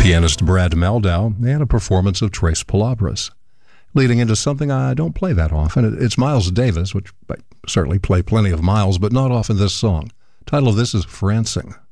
Pianist Brad Mehldau and a performance of Tres Palabras. Leading into something I don't play that often, it's Miles Davis, which I certainly play plenty of Miles, but not often this song. The title of this is Francing.